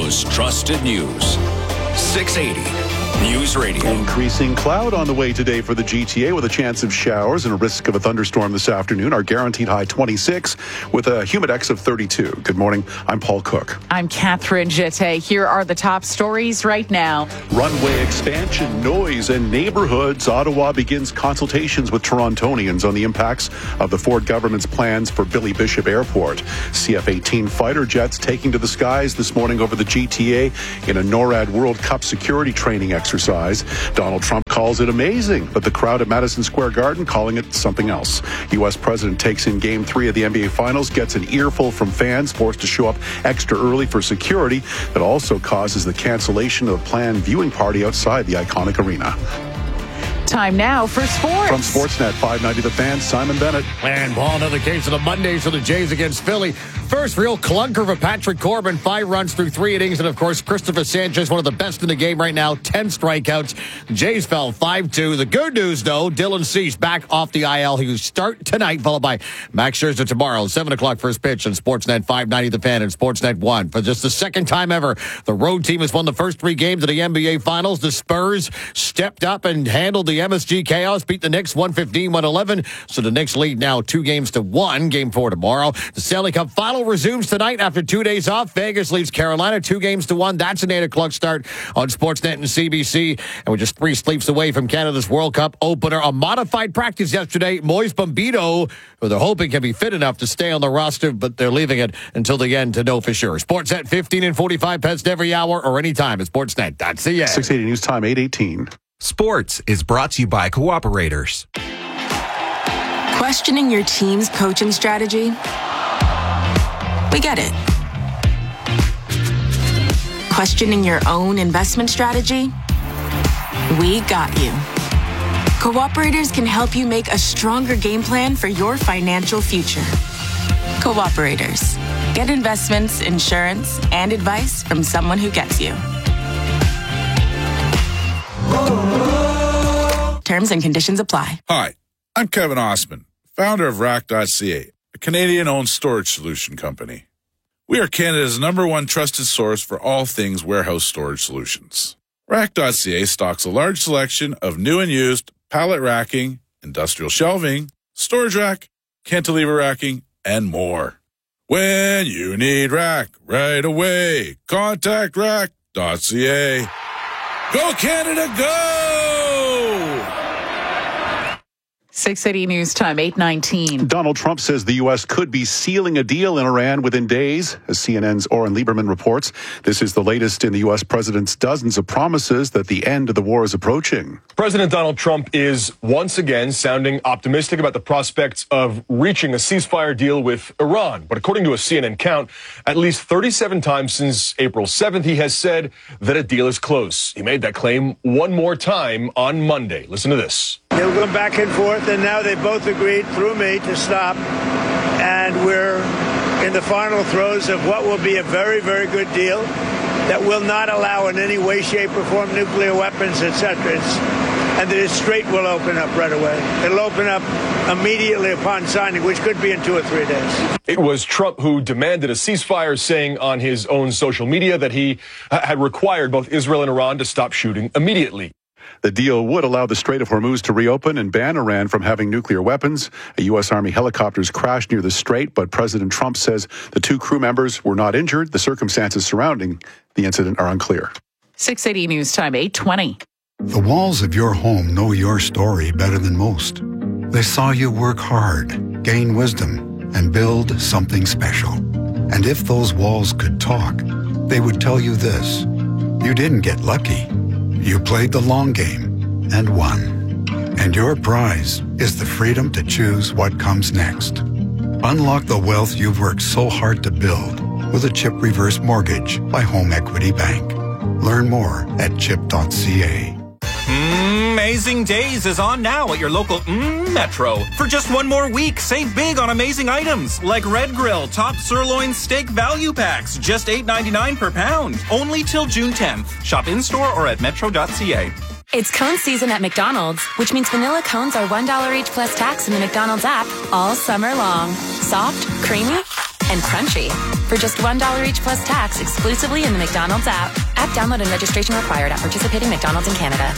Toronto's trusted news. 680 News Radio. Increasing cloud on the way today for the GTA with a chance of showers and a risk of a thunderstorm this afternoon. Our guaranteed high 26 with a humidex of 32. Good morning. I'm Paul Cook. I'm Catherine Jette. Here are the top stories right now. Runway expansion, noise, and neighborhoods. Ottawa begins consultations with Torontonians on the impacts of the Ford government's plans for Billy Bishop Airport. CF-18 fighter jets taking to the skies this morning over the GTA in a NORAD World Cup security training exercise. Donald Trump calls it amazing, but the crowd at Madison Square Garden calling it something else. U.S. President takes in Game 3 of the NBA Finals, gets an earful from fans forced to show up extra early for security. That also causes the cancellation of a planned viewing party outside the iconic arena. Time now for sports. From Sportsnet 590 The Fan, Simon Bennett. And Paul, another case of the Mondays for the Jays against Philly. First real clunker for Patrick Corbin, 5 runs through 3 innings. And, of course, Christopher Sanchez, one of the best in the game right now, 10 strikeouts. Jays fell 5-2. The good news, though, Dylan Cease back off the IL. He will start tonight, followed by Max Scherzer tomorrow. 7 o'clock first pitch on Sportsnet 590 The Fan and Sportsnet 1. For just the second time ever, the road team has won the first 3 games of the NBA Finals. The Spurs stepped up and handled the MSG Chaos, beat the Knicks 115-111. So the Knicks lead now 2-1. Game 4 tomorrow. The Stanley Cup Final resumes tonight after 2 days off. Vegas leads Carolina 2-1. That's an 8 o'clock start on Sportsnet and CBC. And we're just 3 sleeps away from Canada's World Cup opener. A modified practice yesterday. Moise Bombito, who they're hoping can be fit enough to stay on the roster, but they're leaving it until the end to know for sure. Sportsnet 15 and 45 pets every hour or anytime at Sportsnet.ca. 680 News Time, 8:18. Sports is brought to you by Cooperators. Questioning your team's coaching strategy? We get it. Questioning your own investment strategy? We got you. Cooperators can help you make a stronger game plan for your financial future. Cooperators. Get investments, insurance, and advice from someone who gets you. Terms and conditions apply. Hi, I'm Kevin Osman, founder of Rack.ca, a Canadian-owned storage solution company. We are Canada's #1 trusted source for all things warehouse storage solutions. Rack.ca stocks a large selection of new and used pallet racking, industrial shelving, storage rack, cantilever racking, and more. When you need rack right away, contact Rack.ca. Go Canada, go! 680 News Time, 8:19. Donald Trump says the U.S. could be sealing a deal in Iran within days, as CNN's Oren Lieberman reports. This is the latest in the U.S. president's dozens of promises that the end of the war is approaching. President Donald Trump is once again sounding optimistic about the prospects of reaching a ceasefire deal with Iran. But according to a CNN count, at least 37 times since April 7th, he has said that a deal is close. He made that claim one more time on Monday. Listen to this. They'll go back and forth, and now they both agreed through me to stop. And we're in the final throes of what will be a very, very good deal that will not allow in any way, shape, or form nuclear weapons, etc. And the Strait will open up right away. It'll open up immediately upon signing, which could be in 2 or 3 days. It was Trump who demanded a ceasefire, saying on his own social media that he had required both Israel and Iran to stop shooting immediately. The deal would allow the Strait of Hormuz to reopen and ban Iran from having nuclear weapons. A U.S. Army helicopters crashed near the Strait, but President Trump says the 2 crew members were not injured. The circumstances surrounding the incident are unclear. 680 News Time, 8:20. The walls of your home know your story better than most. They saw you work hard, gain wisdom, and build something special. And if those walls could talk, they would tell you this: you didn't get lucky. You played the long game and won. And your prize is the freedom to choose what comes next. Unlock the wealth you've worked so hard to build with a CHIP reverse mortgage by Home Equity Bank. Learn more at chip.ca. Amazing Days is on now at your local Metro. For just 1 more week, save big on amazing items like Red Grill Top Sirloin Steak Value Packs, just $8.99 per pound. Only till June 10th. Shop in-store or at metro.ca. It's cone season at McDonald's, which means vanilla cones are $1 each plus tax in the McDonald's app all summer long. Soft, creamy, and crunchy. for just $1 each plus tax exclusively in the McDonald's app. App download and registration required at participating McDonald's in Canada.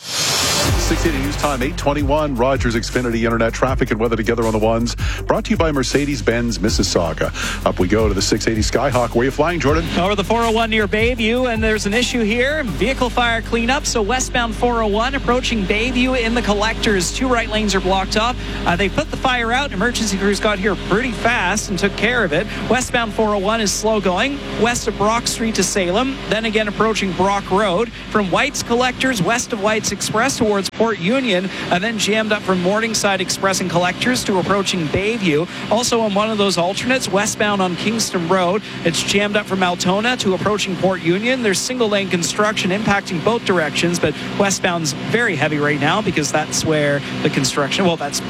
680 News Time, 8:21. Rogers Xfinity Internet traffic and weather together on the ones. Brought to you by Mercedes-Benz Mississauga. Up we go to the 680 Skyhawk. Where are you flying, Jordan? Over the 401 near Bayview, and there's an issue here. Vehicle fire cleanup. So westbound 401 approaching Bayview in the collectors. 2 right lanes are blocked off. They put the fire out. Emergency crews got here pretty fast and took care of it. Westbound 401 is slow going. West of Brock Street to Salem. Then again approaching Brock Road. From White's collectors west of White's Express towards Port Union, and then jammed up from Morningside Express and collectors to approaching Bayview. Also on one of those alternates, westbound on Kingston Road, it's jammed up from Altona to approaching Port Union. There's single lane construction impacting both directions, but westbound's very heavy right now because that's where the construction,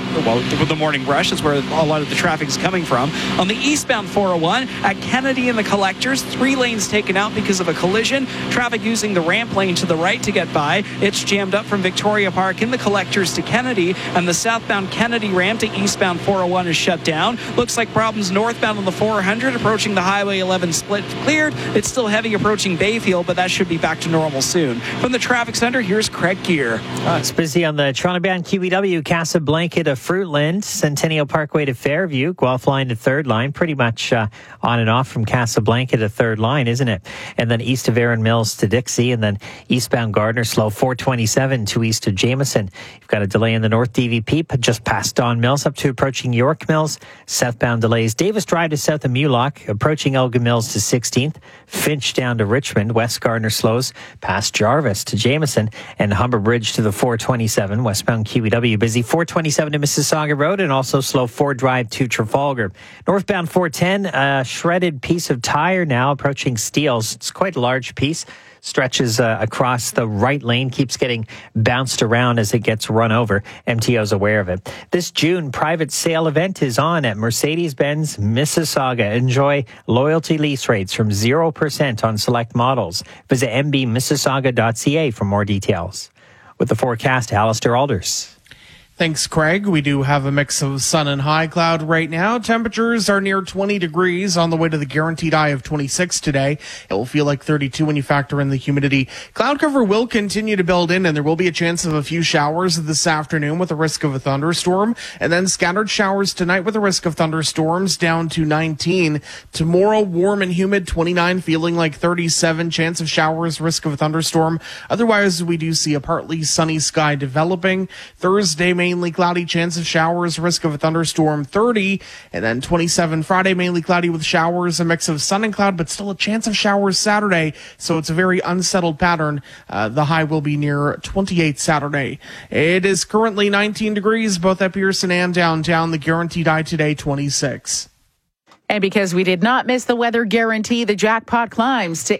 the morning rush is where a lot of the traffic is coming from. On the eastbound 401 at Kennedy and the collectors, 3 lanes taken out because of a collision. Traffic using the ramp lane to the right to get by. It's jammed up from Victoria Park in the collectors to Kennedy, and the southbound Kennedy ramp to eastbound 401 is shut down. Looks like problems northbound on the 400 approaching the Highway 11 split cleared. It's still heavy approaching Bayfield, but that should be back to normal soon. From the traffic center, here's Craig Gear. It's busy on the Toronto-bound QEW, Casablanca to Fruitland, Centennial Parkway to Fairview, Guelph line to Third Line, pretty much on and off from Casablanca to Third Line, isn't it? And then east of Erin Mills to Dixie, and then eastbound Gardner slow 427 to east of Jameson. You've got a delay in the North DVP, but just past Don Mills up to approaching York Mills. Southbound delays. Davis Drive to south of Mulock, approaching Elgin Mills to 16th. Finch down to Richmond. West Gardner slows past Jarvis to Jameson, and Humber Bridge to the 427. Westbound QEW busy 427 to Mississauga Road, and also slow Ford Drive to Trafalgar. Northbound 410, a shredded piece of tire now approaching Steeles. It's quite a large piece. Stretches across the right lane, keeps getting bounced around as it gets run over. MTO's aware of it. This June private sale event is on at Mercedes-Benz Mississauga. Enjoy loyalty lease rates from 0% on select models. Visit mbmississauga.ca for more details. With the forecast, Alistair Alders. Thanks, Craig. We do have a mix of sun and high cloud right now. Temperatures are near 20 degrees on the way to the guaranteed high of 26 today. It will feel like 32 when you factor in the humidity. Cloud cover will continue to build in, and there will be a chance of a few showers this afternoon with a risk of a thunderstorm, and then scattered showers tonight with a risk of thunderstorms down to 19. Tomorrow, warm and humid, 29, feeling like 37. Chance of showers, risk of a thunderstorm. Otherwise, we do see a partly sunny sky developing. Thursday, mainly cloudy, chance of showers, risk of a thunderstorm 30, and then 27 Friday, mainly cloudy with showers, a mix of sun and cloud, but still a chance of showers Saturday, so it's a very unsettled pattern. The high will be near 28 Saturday. It is currently 19 degrees both at Pearson and downtown. The guaranteed high today 26. And because we did not miss the weather guarantee, the jackpot climbs to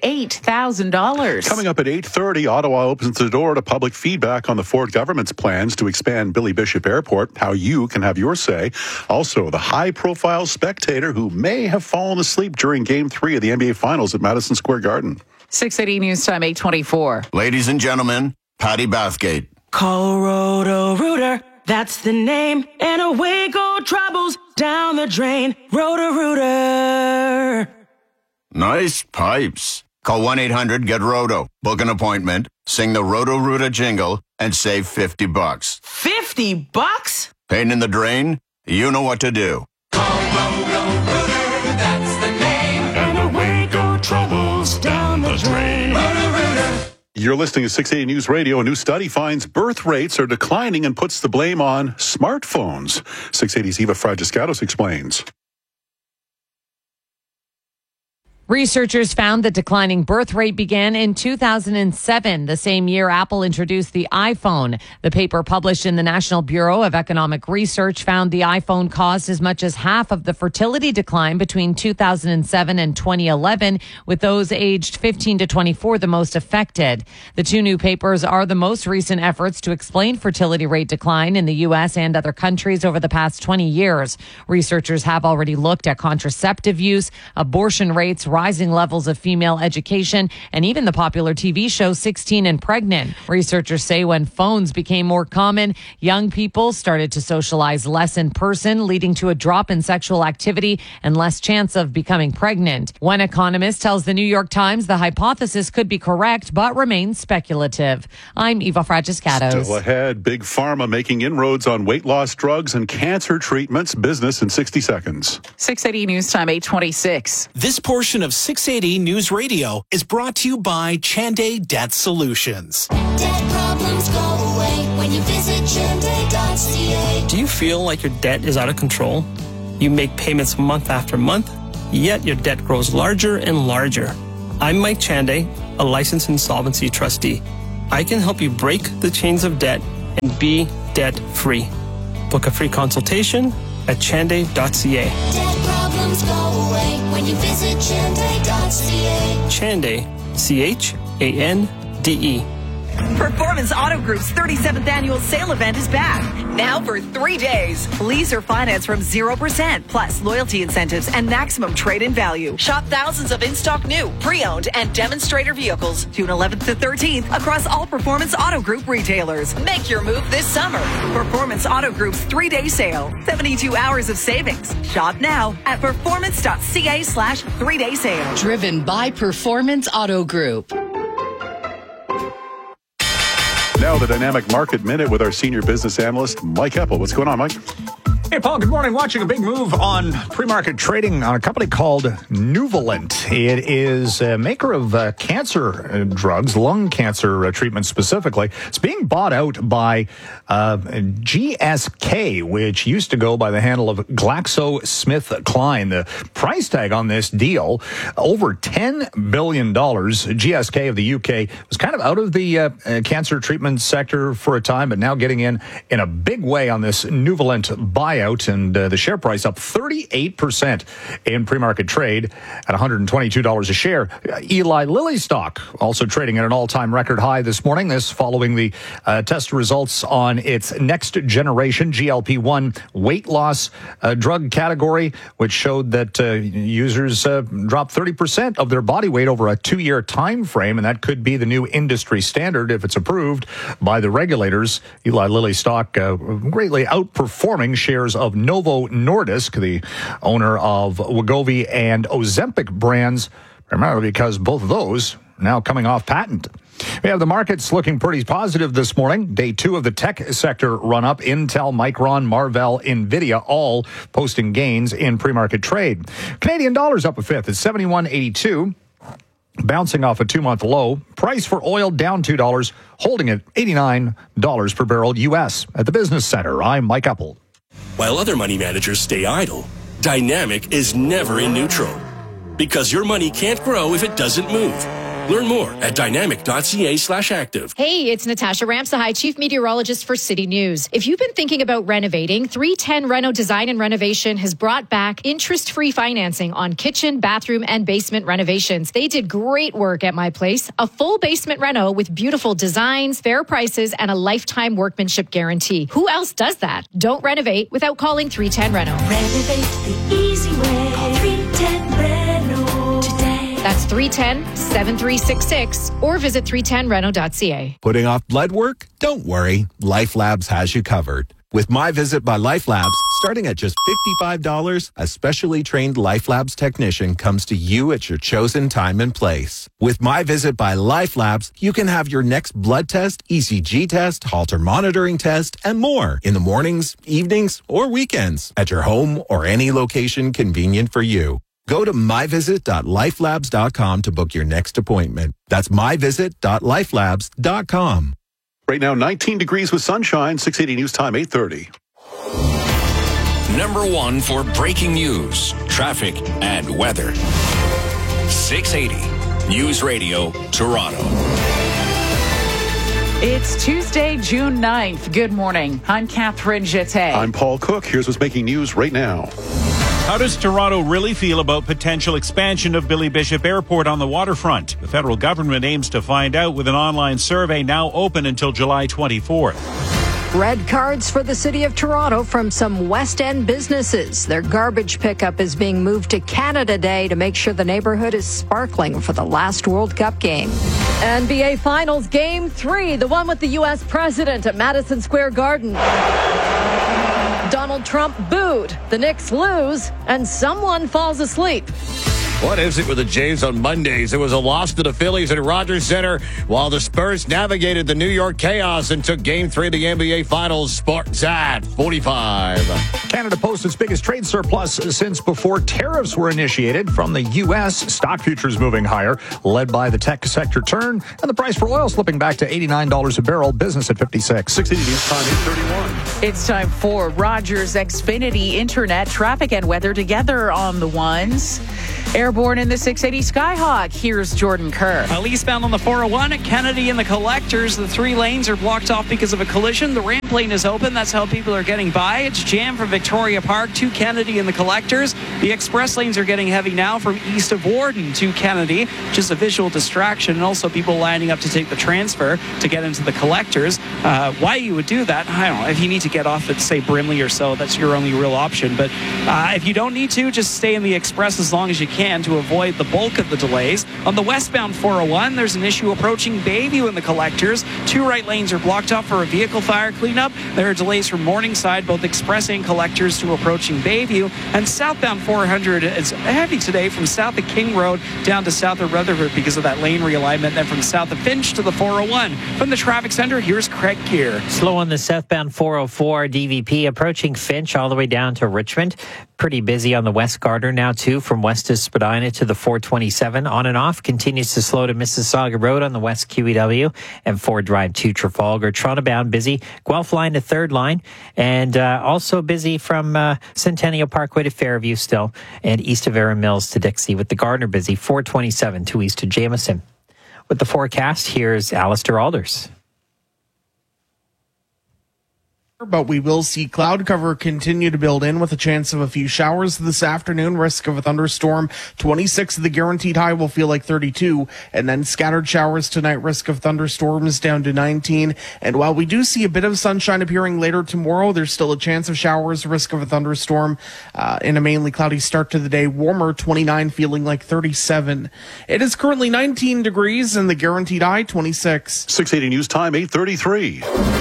$8,000. Coming up at 8:30, Ottawa opens the door to public feedback on the Ford government's plans to expand Billy Bishop Airport, how you can have your say. Also, the high-profile spectator who may have fallen asleep during Game 3 of the NBA Finals at Madison Square Garden. 680 News Time, 8:24. Ladies and gentlemen, Patty Bathgate. Call Roto-Rooter, that's the name, and away go troubles down the drain. Roto-Rooter. Nice pipes. Call 1-800-GET-ROTO. Book an appointment, sing the Roto-Rooter jingle, and save $50. $50? Pain in the drain? You know what to do. Call Roto-Rooter, that's the name, and away go troubles down the drain. Roto-Rooter. You're listening to 680 News Radio. A new study finds birth rates are declining and puts the blame on smartphones. 680's Eva Fragiscatos explains. Researchers found the declining birth rate began in 2007, the same year Apple introduced the iPhone. The paper published in the National Bureau of Economic Research found the iPhone caused as much as half of the fertility decline between 2007 and 2011, with those aged 15 to 24 the most affected. The two new papers are the most recent efforts to explain fertility rate decline in the U.S. and other countries over the past 20 years. Researchers have already looked at contraceptive use, abortion rates, rising levels of female education and even the popular TV show 16 and Pregnant. Researchers say when phones became more common, young people started to socialize less in person, leading to a drop in sexual activity and less chance of becoming pregnant. One economist tells the New York Times the hypothesis could be correct, but remains speculative. I'm Eva Fragiscatos. Still ahead, Big Pharma making inroads on weight loss drugs and cancer treatments. Business in 60 seconds. 680 News Time, 826. This portion of 680 News Radio is brought to you by Chanday Debt Solutions. Debt problems go away when you visit Chanday.ca. Do you feel like your debt is out of control? You make payments month after month, yet your debt grows larger and larger. I'm Mike Chanday, a licensed insolvency trustee. I can help you break the chains of debt and be debt-free. Book a free consultation at chanday.ca. Debt problems go away when you visit Chanday.ca. Chanday, C-H-A-N-D-E. Performance Auto Group's 37th annual sale event is back. Now for 3 days. Lease or finance from 0%, plus loyalty incentives and maximum trade-in value. Shop thousands of in-stock new, pre-owned, and demonstrator vehicles June 11th to 13th across all Performance Auto Group retailers. Make your move this summer. Performance Auto Group's 3-day sale. 72 hours of savings. Shop now at performance.ca/3-day sale. Driven by Performance Auto Group. Now the Dynamic Market Minute with our senior business analyst, Mike Eppel. What's going on, Mike? Hey, Paul, good morning. Watching a big move on pre-market trading on a company called Nuvalent. It is a maker of cancer drugs, lung cancer treatment specifically. It's being bought out by GSK, which used to go by the handle of GlaxoSmithKline. The price tag on this deal, over $10 billion. GSK of the UK was kind of out of the cancer treatment sector for a time, but now getting in a big way on this Nuvalent buyout. And the share price up 38% in pre-market trade at $122 a share. Eli Lilly stock also trading at an all-time record high this morning. This following the test results on its next generation GLP-1 weight loss drug category, which showed that users dropped 30% of their body weight over a 2-year time frame, and that could be the new industry standard if it's approved by the regulators. Eli Lilly stock greatly outperforming shares of Novo Nordisk, the owner of Wegovy and Ozempic brands, primarily because both of those are now coming off patent. We have the markets looking pretty positive this morning. Day 2 of the tech sector run-up. Intel, Micron, Marvell, NVIDIA, all posting gains in pre-market trade. Canadian dollar's up a fifth at 71.82. Bouncing off a 2-month low. Price for oil down $2, holding at $89 per barrel U.S. At the Business Center, I'm Mike Eppel. While other money managers stay idle, Dynamic is never in neutral. Because your money can't grow if it doesn't move. Learn more at dynamic.ca/active. Hey, it's Natasha Ramsahai, Chief Meteorologist for City News. If you've been thinking about renovating, 310 Reno Design and Renovation has brought back interest-free financing on kitchen, bathroom, and basement renovations. They did great work at my place. A full basement reno with beautiful designs, fair prices, and a lifetime workmanship guarantee. Who else does that? Don't renovate without calling 310 Reno. Renovate the easy way. Call 310 Reno today. That's 310-7366 or visit 310reno.ca. Putting off blood work? Don't worry. Life Labs has you covered. With My Visit by Life Labs, starting at just $55, a specially trained Life Labs technician comes to you at your chosen time and place. With My Visit by Life Labs, you can have your next blood test, ECG test, Holter monitoring test, and more in the mornings, evenings, or weekends at your home or any location convenient for you. Go to myvisit.lifelabs.com to book your next appointment. That's myvisit.lifelabs.com. Right now, 19 degrees with sunshine, 680 News Time, 8:30. Number 1 for breaking news, traffic, and weather. 680 News Radio, Toronto. It's Tuesday, June 9th. Good morning. I'm Catherine Jeté. I'm Paul Cook. Here's what's making news right now. How does Toronto really feel about potential expansion of Billy Bishop Airport on the waterfront? The federal government aims to find out with an online survey now open until July 24th. Red cards for the city of Toronto from some West End businesses. Their garbage pickup is being moved to Canada Day to make sure the neighborhood is sparkling for the last World Cup game. NBA Finals Game 3, the one with the U.S. president at Madison Square Garden. Donald Trump booed, the Knicks lose, and someone falls asleep. What is it with the Jays on Mondays? It was a loss to the Phillies at Rogers Center while the Spurs navigated the New York chaos and took Game 3 of the NBA Finals. Sports at 45. Canada posts its biggest trade surplus since before tariffs were initiated from the U.S. Stock futures moving higher, led by the tech sector turn, and the price for oil slipping back to $89 a barrel, business at 56. 60 News Time 8:31. It's time for Rogers Xfinity Internet traffic and weather together on the ones. Airborne in the 680 Skyhawk. Here's Jordan Kerr. Eastbound on the 401 at Kennedy and the Collectors. The 3 lanes are blocked off because of a collision. The ramp lane is open. That's how people are getting by. It's jammed from Victoria Park to Kennedy and the Collectors. The express lanes are getting heavy now from east of Warden to Kennedy, which is a visual distraction, and also people lining up to take the transfer to get into the Collectors. Why you would do that, I don't know. If you need to get off at, say, Brimley or so, that's your only real option. But if you don't need to, just stay in the express as long as you can to avoid the bulk of the delays. On the westbound 401, there's an issue approaching Bayview in the Collectors. 2 right lanes are blocked off for a vehicle fire cleanup. There are delays from Morningside, both express and Collectors to approaching Bayview. And southbound 400 is heavy today from south of King Road down to south of Rutherford because of that lane realignment. Then from south of Finch to the 401. From the traffic center, here's Craig Keir. Slow on the southbound 404 DVP approaching Finch all the way down to Richmond. Pretty busy on the West Gardner now too, from west of Spadina to the 427 on and off. Continues to slow to Mississauga Road on the west QEW and Ford Drive to Trafalgar. Toronto bound busy. Guelph line to Third Line, and also busy from Centennial Parkway to Fairview still, and east of Erin Mills to Dixie, with the Gardner busy 427 to east of Jameson. With the forecast, here's Alistair Alders. But we will see cloud cover continue to build in with a chance of a few showers this afternoon. Risk of a thunderstorm. 26 of the guaranteed high will feel like 32. And then scattered showers tonight. Risk of thunderstorms down to 19. And while we do see a bit of sunshine appearing later tomorrow, there's still a chance of showers. Risk of a thunderstorm in a mainly cloudy start to the day. Warmer, 29, feeling like 37. It is currently 19 degrees and the guaranteed high 26. 680 News Time 8:33.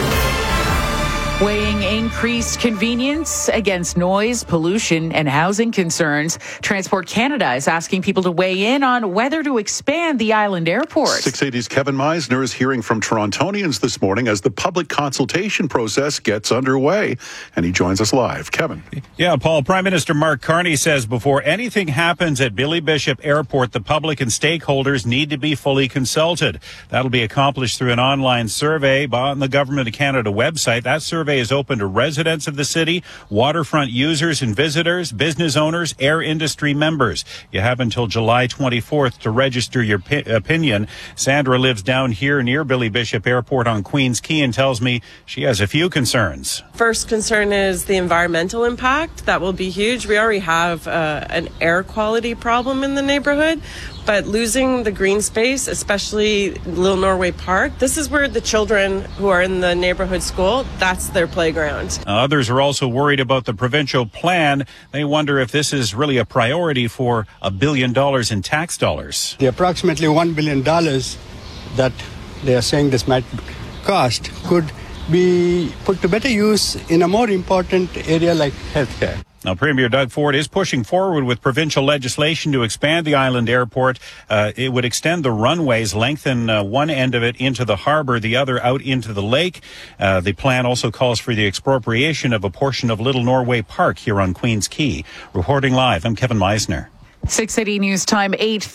Weighing increased convenience against noise, pollution, and housing concerns, Transport Canada is asking people to weigh in on whether to expand the island airport. 680's Kevin Meisner is hearing from Torontonians this morning as the public consultation process gets underway, and he joins us live. Kevin. Yeah, Paul, Prime Minister Mark Carney says before anything happens at Billy Bishop Airport, the public and stakeholders need to be fully consulted. That'll be accomplished through an online survey on the Government of Canada website. That survey is open to residents of the city, waterfront users and visitors, business owners, air industry members. You have until July 24th to register your opinion. Sandra lives down here near Billy Bishop Airport on Queens Quay and tells me she has a few concerns. First concern is the environmental impact. That will be huge. We already have an air quality problem in the neighborhood. But losing the green space, especially Little Norway Park, this is where the children who are in the neighborhood school, that's their playground. Others are also worried about the provincial plan. They wonder if this is really a priority for $1 billion in tax dollars. The approximately $1 billion that they are saying this might cost could be put to better use in a more important area like healthcare. Now, Premier Doug Ford is pushing forward with provincial legislation to expand the island airport. It would extend the runways, lengthen one end of it into the harbor, the other out into the lake. The plan also calls for the expropriation of a portion of Little Norway Park here on Queens Quay. Reporting live, I'm Kevin Meisner. 680 News Time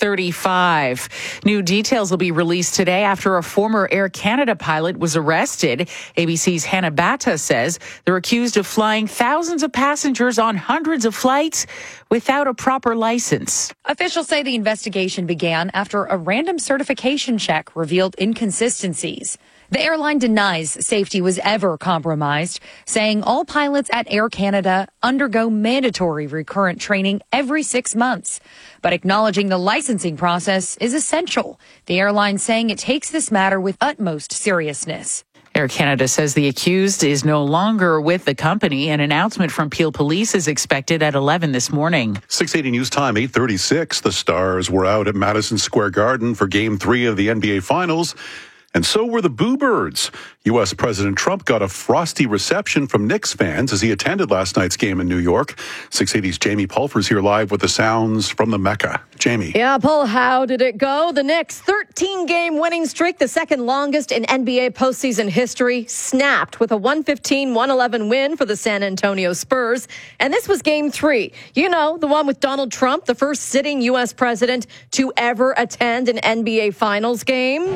8:35. New details will be released today after a former Air Canada pilot was arrested. ABC's Hannah Batta says they're accused of flying thousands of passengers on hundreds of flights without a proper license. Officials say the investigation began after a random certification check revealed inconsistencies. The airline denies safety was ever compromised, saying all pilots at Air Canada undergo mandatory recurrent training every 6 months, but acknowledging the licensing process is essential. The airline saying it takes this matter with utmost seriousness. Air Canada says the accused is no longer with the company. An announcement from Peel Police is expected at 11 this morning. 680 News Time, 8:36. The Stars were out at Madison Square Garden for Game 3 of the NBA Finals. And so were the Boo Birds. U.S. President Trump got a frosty reception from Knicks fans as he attended last night's game in New York. 680's Jamie Pulfer's here live with the sounds from the Mecca. Jamie. Yeah, Paul, how did it go? The Knicks' 13-game winning streak, the second longest in NBA postseason history, snapped with a 115-111 win for the San Antonio Spurs. And this was Game 3. You know, the one with Donald Trump, the first sitting U.S. president to ever attend an NBA Finals game.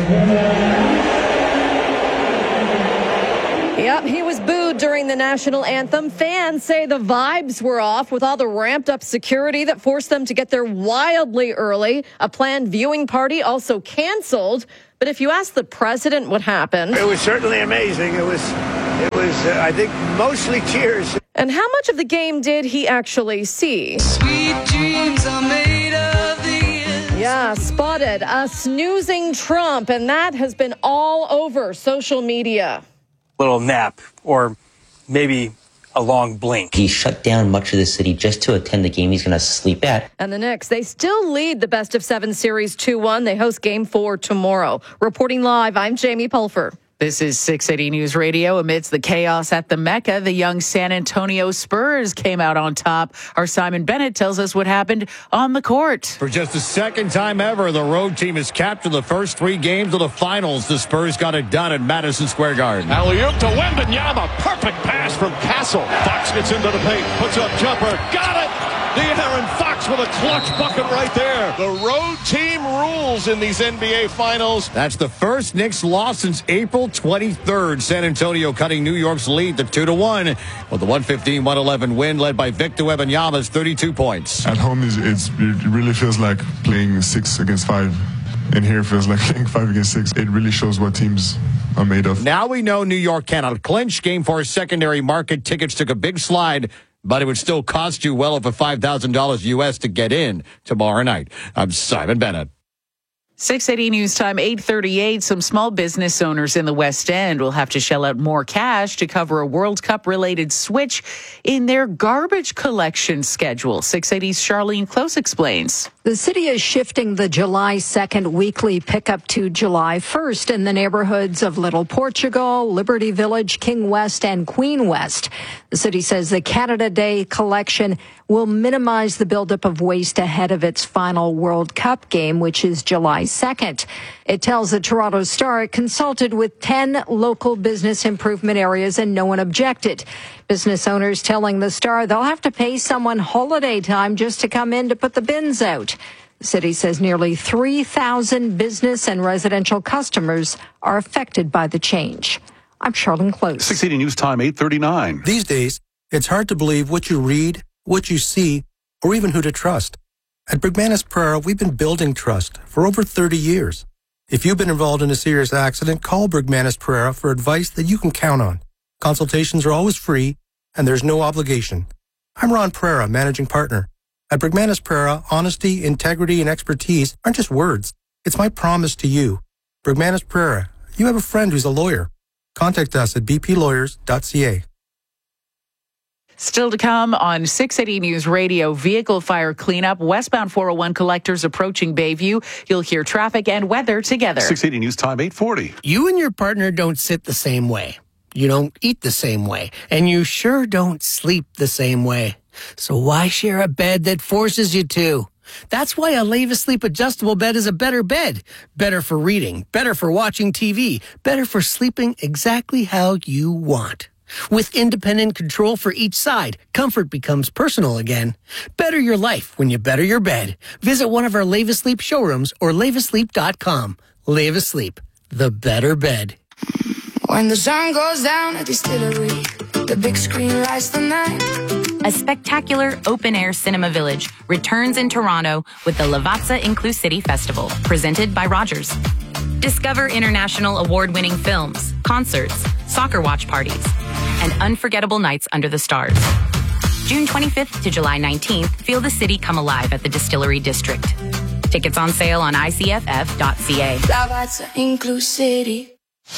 Yep, he was booed during the national anthem. Fans say the vibes were off with all the ramped up security that forced them to get there wildly early. A planned viewing party also canceled. But if you ask the president what happened... It was certainly amazing. It was, I think, mostly tears. And how much of the game did he actually see? Sweet dreams are made of these. Yeah, spotted a snoozing Trump, and that has been all over social media. Little nap, or maybe a long blink. He shut down much of the city just to attend the game he's going to sleep at. And the Knicks, they still lead the best of 7 series 2-1. They host Game 4 tomorrow. Reporting live, I'm Jamie Pulfer. This is 680 News Radio. Amidst the chaos at the Mecca, the young San Antonio Spurs came out on top. Our Simon Bennett tells us what happened on the court. For just the second time ever, the road team has captured the first 3 games of the finals. The Spurs got it done at Madison Square Garden. Alley-oop to Wembanyama. Perfect pass from Castle. Fox gets into the paint. Puts up jumper. Got it! De'Aaron Fox with a clutch bucket right there. The road team rules in these NBA Finals. That's the first Knicks loss since April 23rd. San Antonio cutting New York's lead to 2-1 with the 115-111 win led by Victor Wembanyama's 32 points. At home, it really feels like playing 6 against 5. And here it feels like playing 5 against 6. It really shows what teams are made of. Now we know New York cannot clinch. Game 4 secondary market tickets took a big slide, but it would still cost you well over $5,000 U.S. to get in tomorrow night. I'm Simon Bennett. 680 News Time, 8:38. Some small business owners in the West End will have to shell out more cash to cover a World Cup-related switch in their garbage collection schedule. 680's Charlene Close explains. The city is shifting the July 2nd weekly pickup to July 1st in the neighborhoods of Little Portugal, Liberty Village, King West, and Queen West. The city says the Canada Day collection will minimize the buildup of waste ahead of its final World Cup game, which is July 2nd. It tells the Toronto Star it consulted with 10 local business improvement areas and no one objected. Business owners telling the Star they'll have to pay someone holiday time just to come in to put the bins out. The city says nearly 3,000 business and residential customers are affected by the change. I'm Charlene Close. 680 News Time, 8:39. These days, it's hard to believe what you read, what you see, or even who to trust. At Bergmanis Prera, we've been building trust for over 30 years. If you've been involved in a serious accident, call Bergmanis Prera for advice that you can count on. Consultations are always free, and there's no obligation. I'm Ron Prera, managing partner. At Bergmanis Prera, honesty, integrity, and expertise aren't just words. It's my promise to you. Bergmanis Prera, you have a friend who's a lawyer. Contact us at bplawyers.ca. Still to come on 680 News Radio, vehicle fire cleanup, westbound 401 collectors approaching Bayview. You'll hear traffic and weather together. 680 News Time, 8:40. You and your partner don't sit the same way. You don't eat the same way. And you sure don't sleep the same way. So why share a bed that forces you to? That's why a Leva Sleep adjustable bed is a better bed. Better for reading, better for watching TV, better for sleeping exactly how you want. With independent control for each side, comfort becomes personal again. Better your life when you better your bed. Visit one of our Leva Sleep showrooms or levasleep.com. Leva Sleep, the better bed. When the sun goes down at the distillery, the big screen lights the night. A spectacular open-air cinema village returns in Toronto with the Lavazza Inclusivity Festival, presented by Rogers. Discover international award-winning films, concerts, soccer watch parties, and unforgettable nights under the stars. June 25th to July 19th, feel the city come alive at the Distillery District. Tickets on sale on icff.ca. Lavazza Inclusivity.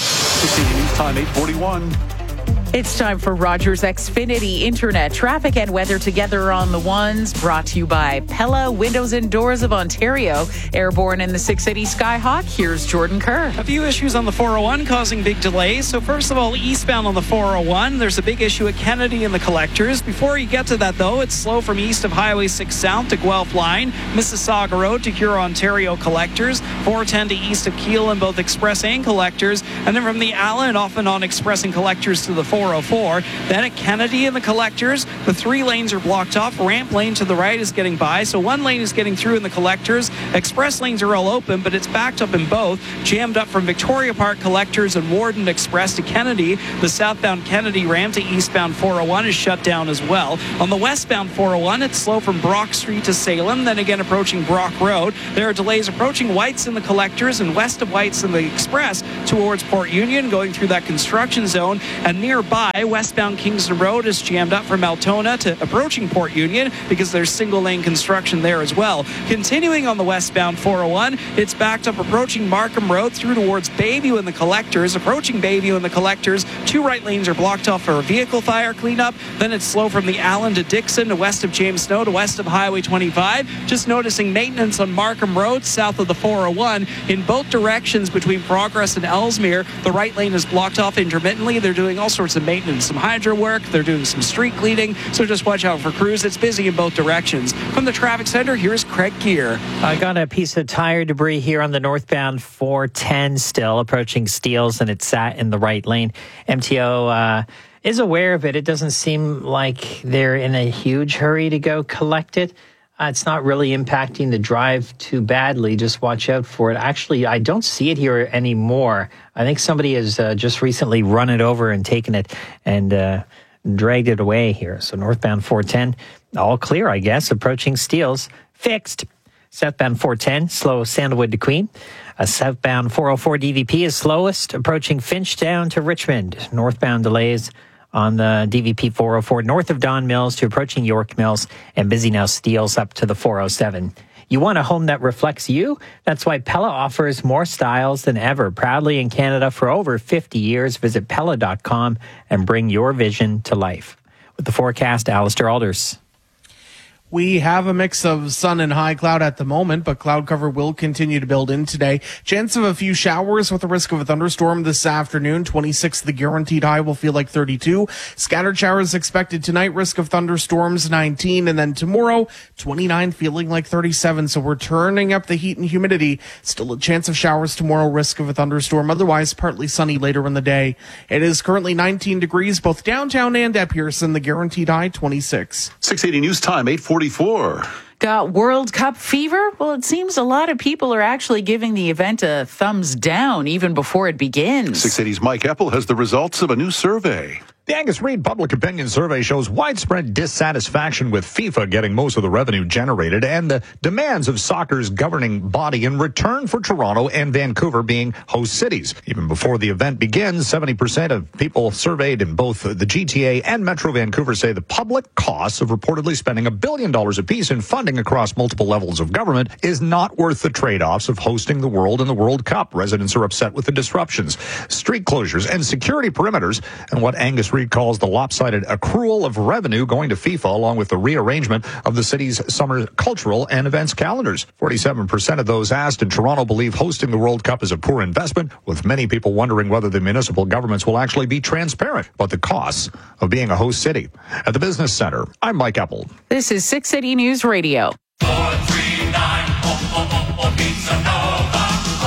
680 News Time, 8:41. It's time for Rogers Xfinity Internet traffic and weather together on the ones, brought to you by Pella Windows and Doors of Ontario. Airborne in the 680 Skyhawk, here's Jordan Kerr. A few issues on the 401 causing big delays. So first of all, eastbound on the 401, there's a big issue at Kennedy and the collectors. Before you get to that, though, it's slow from east of Highway 6 South to Guelph Line, Mississauga Road to Huron, Ontario collectors, 410 to east of Kiel and both express and collectors, and then from the Allen off and on express and collectors to the 404. Then at Kennedy and the collectors, the 3 lanes are blocked off. Ramp lane to the right is getting by, so 1 lane is getting through in the collectors. Express lanes are all open, but it's backed up in both. Jammed up from Victoria Park collectors and Warden Express to Kennedy. The southbound Kennedy ramp to eastbound 401 is shut down as well. On the westbound 401, it's slow from Brock Street to Salem, then again approaching Brock Road. There are delays approaching Whites in the collectors and west of Whites in the express towards Port Union, going through that construction zone. And nearby, westbound Kingston Road is jammed up from Altona to approaching Port Union because there's single lane construction there as well. Continuing on the westbound 401, it's backed up approaching Markham Road through towards Bayview and the collectors. Approaching Bayview and the collectors, 2 right lanes are blocked off for a vehicle fire cleanup. Then it's slow from the Allen to Dixon to west of James Snow to west of Highway 25. Just noticing maintenance on Markham Road south of the 401 in both directions between Progress and Ellesmere. The right lane is blocked off intermittently. They're doing all sorts of maintenance, some hydro work. They're doing some street cleaning, so just watch out for crews. It's busy in both directions. From the traffic center, here's Craig Gear. I got a piece of tire debris here on the northbound 410 still approaching Steeles, and it's sat in the right lane. MTO is aware of it. It doesn't seem like they're in a huge hurry to go collect it. It's not really impacting the drive too badly. Just watch out for it. Actually, I don't see it here anymore. I think somebody has just recently run it over and taken it and dragged it away here. So northbound 410, all clear, I guess. Approaching Steeles, fixed. Southbound 410, slow Sandalwood to Queen. Southbound 404 DVP is slowest, approaching Finchtown to Richmond. Northbound delays on the DVP 404 north of Don Mills to approaching York Mills, and busy now Steeles up to the 407. You want a home that reflects you? That's why Pella offers more styles than ever. Proudly in Canada for over 50 years. Visit Pella.com and bring your vision to life. With the forecast, Alistair Alders. We have a mix of sun and high cloud at the moment, but cloud cover will continue to build in today. Chance of a few showers with a risk of a thunderstorm this afternoon. 26, the guaranteed high will feel like 32. Scattered showers expected tonight, risk of thunderstorms 19. And then tomorrow, 29, feeling like 37. So we're turning up the heat and humidity. Still a chance of showers tomorrow, risk of a thunderstorm. Otherwise, partly sunny later in the day. It is currently 19 degrees, both downtown and at Pearson. The guaranteed high, 26. 680 News Time, 8:44. Got World Cup fever? Well, it seems a lot of people are actually giving the event a thumbs down even before it begins. 680's Mike Eppel has the results of a new survey. The Angus Reid Public Opinion Survey shows widespread dissatisfaction with FIFA getting most of the revenue generated and the demands of soccer's governing body in return for Toronto and Vancouver being host cities. Even before the event begins, 70% of people surveyed in both the GTA and Metro Vancouver say the public costs of reportedly spending $1 billion apiece in funding across multiple levels of government is not worth the trade-offs of hosting the World and the World Cup. Residents are upset with the disruptions, street closures, and security perimeters, and what Angus Reid calls the lopsided accrual of revenue going to FIFA, along with the rearrangement of the city's summer cultural and events calendars. 47% of those asked in Toronto believe hosting the World Cup is a poor investment, with many people wondering whether the municipal governments will actually be transparent about the costs of being a host city. At the Business Center, I'm Mike Eppel. This is 680 News Radio. 439 Pizza Nova.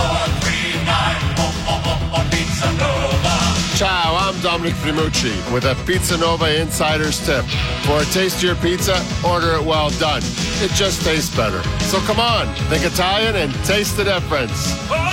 439 Pizza Nova. Ciao, I'm Dominic Primucci with a Pizza Nova Insider's Tip. For a tastier pizza, order it well done. It just tastes better. So come on, think Italian and taste the difference.